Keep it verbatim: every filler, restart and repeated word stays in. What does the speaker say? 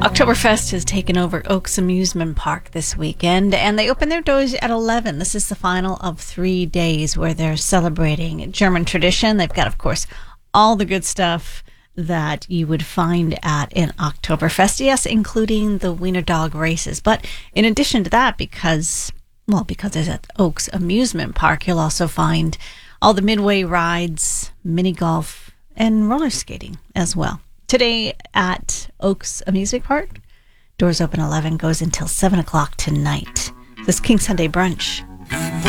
Oktoberfest has taken over Oaks Amusement Park this weekend, and they open their doors at eleven. This is the final of three days where they're celebrating German tradition. They've got, of course, all the good stuff that you would find at an Oktoberfest, yes, including the Wiener Dog races. But in addition to that, because, well, because it's at Oaks Amusement Park, you'll also find all the midway rides, mini golf, and roller skating as well. Today at Oaks Amusement Park, doors open eleven, goes until seven o'clock tonight. This King Sunday Brunch.